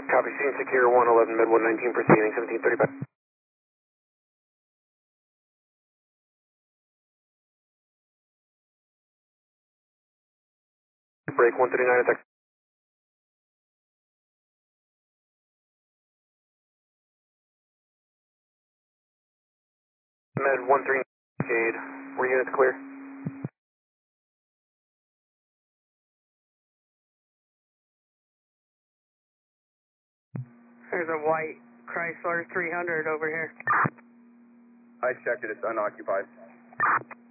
Copy, scene secure, 111, mid 119, proceeding, 1735. Break 139 attack. Med 13 Cascade. Were units clear? There's a white Chrysler 300 over here. I checked it, it's unoccupied.